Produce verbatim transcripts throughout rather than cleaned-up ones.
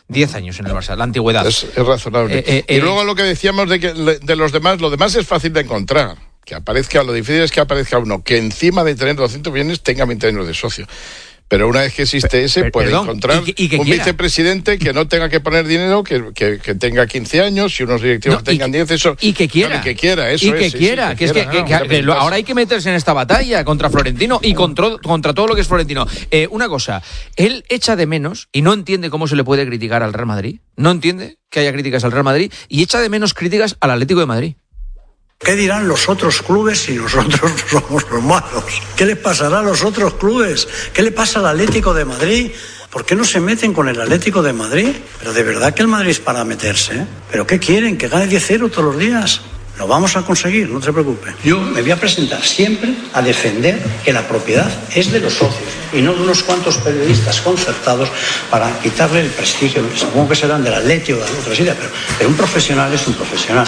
Diez años en el Barça, la antigüedad. Es, es razonable. Eh, eh, y eh, luego lo que decíamos de, que, de los demás, lo demás es fácil de encontrar. Que aparezca, lo difícil es que aparezca uno que encima de tener doscientos millones tenga veinte años de socio. Pero una vez que existe ese, P- puede perdón, encontrar y que, y que un quiera. vicepresidente que no tenga que poner dinero, que, que, que tenga quince años, y unos directivos no, que tengan diez, eso. Y que quiera. Claro, que quiera, eso y que es, quiera. Sí, sí, que, que, quiera, que, que, no, que, que ahora hay que meterse en esta batalla contra Florentino y contra, contra todo lo que es Florentino. Eh, una cosa, él echa de menos y no entiende cómo se le puede criticar al Real Madrid. No entiende que haya críticas al Real Madrid y echa de menos críticas al Atlético de Madrid. ¿Qué dirán los otros clubes si nosotros somos los malos? ¿Qué les pasará a los otros clubes? ¿Qué le pasa al Atlético de Madrid? ¿Por qué no se meten con el Atlético de Madrid? Pero de verdad que el Madrid es para meterse, ¿eh? ¿Pero qué quieren? ¿Que gane diez cero todos los días? Lo vamos a conseguir, no te preocupes. Yo me voy a presentar siempre a defender que la propiedad es de los socios y no de unos cuantos periodistas concertados para quitarle el prestigio. Supongo que serán del Atlético o de otra silla, pero, pero un profesional es un profesional.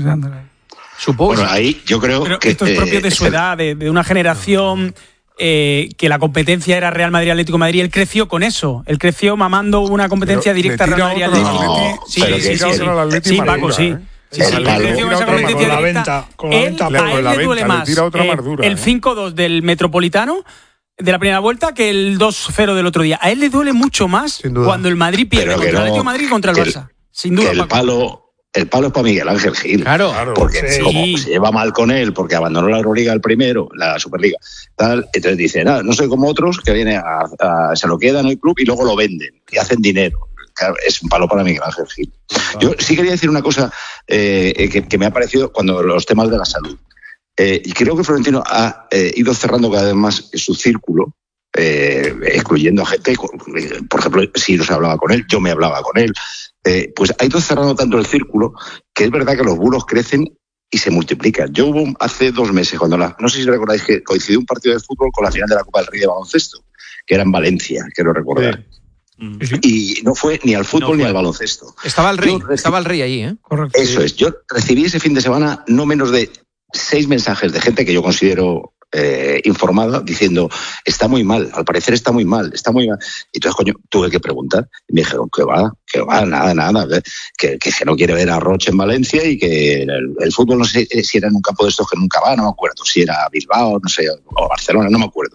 Supongo. Bueno, ahí yo creo Pero que... esto es propio eh, de su edad, de, de una generación eh, que la competencia era Real Madrid-Atlético de Madrid. Él creció con eso. Él creció mamando una competencia pero directa Real Madrid-Atlético. No, sí, pero sí, que sí, sí, sí, sí, Paco, sí. Sí, sí, el palo, creció con esa competencia con la directa. venta, con la Él, venta, a él la le duele venta, más le tira otra eh, mardura, el ¿eh? cinco dos del Metropolitano de la primera vuelta que el dos cero del otro día. A él le duele mucho más cuando el Madrid pierde contra el Atlético de Madrid y contra el Barça. Sin duda, el Paco. palo... El palo es para Miguel Ángel Gil. Claro, porque sí. como se lleva mal con él, porque abandonó la Euroliga el primero, la Superliga, tal, entonces dice, nada, no soy como otros que vienen a, a, se lo quedan en el club y luego lo venden y hacen dinero. Claro, es un palo para Miguel Ángel Gil. Yo sí quería decir una cosa eh, que, que me ha parecido cuando los temas de la salud. Eh, y creo que Florentino ha eh, ido cerrando cada vez más su círculo, eh, excluyendo a gente, por ejemplo, si no se hablaba con él, yo me hablaba con él. Eh, pues ha ido cerrando tanto el círculo que es verdad que los bulos crecen y se multiplican. Yo hubo hace dos meses, cuando la, no sé si recordáis que coincidió un partido de fútbol con la final de la Copa del Rey de baloncesto, que era en Valencia, quiero recordar. Sí. Y no fue ni al fútbol no ni al baloncesto. Estaba el Rey, recibí, estaba el Rey allí, ¿eh? Correcto. Eso es. Yo recibí ese fin de semana no menos de seis mensajes de gente que yo considero Eh, informada diciendo está muy mal, al parecer está muy mal, está muy mal. Y entonces, coño, tuve que preguntar y me dijeron que va, que va, nada, nada, que, que, que no quiere ver a Roche en Valencia y que el, el fútbol no sé si era en un campo de estos que nunca va, no me acuerdo, si era Bilbao, no sé, o Barcelona, no me acuerdo.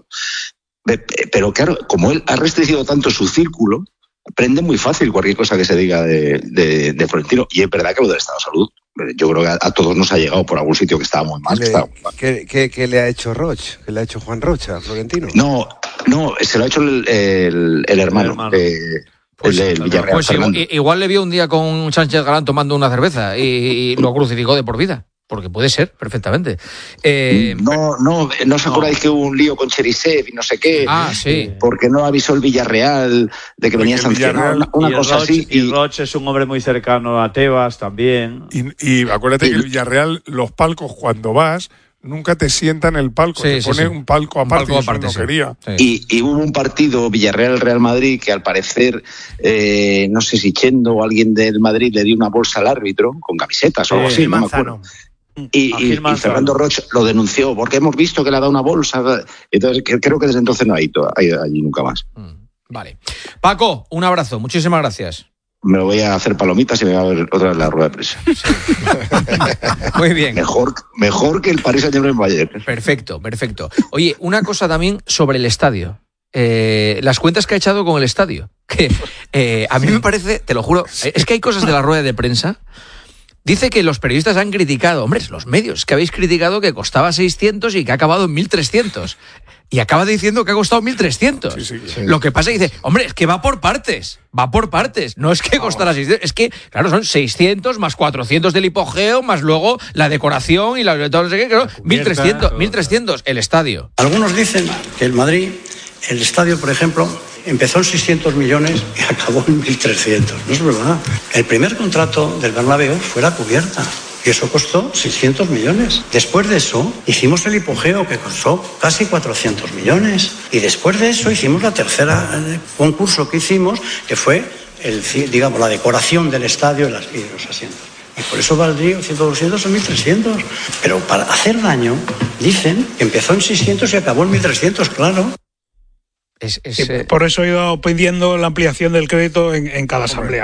Pero claro, como él ha restringido tanto su círculo, prende muy fácil cualquier cosa que se diga de, de, de Florentino. Y es verdad que lo del estado de salud, yo creo que a, a todos nos ha llegado por algún sitio que estaba muy mal. ¿Qué, estaba muy mal. ¿qué, qué, ¿Qué le ha hecho Roche? ¿Qué le ha hecho Juan Roche a Florentino? No, no, se lo ha hecho el, el, el hermano. El hermano. Eh, Pues, el, el Villarreal, pues igual, igual le vio un día con Sánchez Galán tomando una cerveza y, y lo crucificó de por vida. Porque puede ser, perfectamente. Eh, no, no, no os acordáis no. que hubo un lío con Cherisev y no sé qué. Ah, sí. Porque no avisó el Villarreal de que venía sancionado. Una, una cosa Roche, así. Y, y Roche es un hombre muy cercano a Tebas también. Y, y acuérdate y, que el Villarreal, los palcos, cuando vas, nunca te sientan en el palco. Sí, te sí, pone sí. un palco aparte. Un palco aparte, sí. no quería. Sí. Y, y hubo un partido Villarreal-Real Madrid que al parecer, eh, no sé si Chendo o alguien del Madrid le dio una bolsa al árbitro con camisetas o algo así, no me acuerdo. Y, y, y Fernando Roche lo denunció porque hemos visto que le ha dado una bolsa. Entonces creo que desde entonces no ha ido, ha ido allí nunca más. Vale. Paco, un abrazo, muchísimas gracias. Me lo voy a hacer palomitas y me voy a ver otra vez la rueda de prensa. Sí. Muy bien. Mejor, mejor que el Paris Saint-Germain Bayern. Perfecto, perfecto. Oye, una cosa también sobre el estadio. Eh, las cuentas que ha echado con el estadio. Que eh, a mí me parece, te lo juro, es que hay cosas de la rueda de prensa. Dice que los periodistas han criticado, hombre, los medios, que habéis criticado que costaba seiscientos y que ha acabado en mil trescientos. Y acaba diciendo que ha costado mil trescientos. Sí, sí, sí. Lo que pasa es que dice, hombre, es que va por partes, va por partes. No es que costara seiscientos, es que, claro, son seiscientos más cuatrocientos del hipogeo, más luego la decoración y la... No sé qué, claro, mil trescientos, mil trescientos el estadio. Algunos dicen que el Madrid, el estadio, por ejemplo, empezó en seiscientos millones y acabó en mil trescientos. No es verdad. El primer contrato del Bernabéu fue la cubierta. Y eso costó seiscientos millones. Después de eso, hicimos el hipogeo, que costó casi cuatrocientos millones. Y después de eso, hicimos la tercera concurso que hicimos, que fue, el, digamos, la decoración del estadio y los asientos. Y por eso valdría cien, doscientos o mil trescientos. Pero para hacer daño, dicen que empezó en seiscientos y acabó en mil trescientos, claro. Es, es, eh... Por eso he ido pidiendo la ampliación del crédito en, en cada asamblea.